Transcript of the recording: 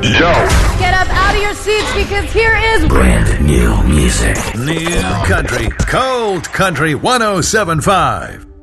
Yo. Get up out of your seats because here is brand new music. New country, cold country 107.5.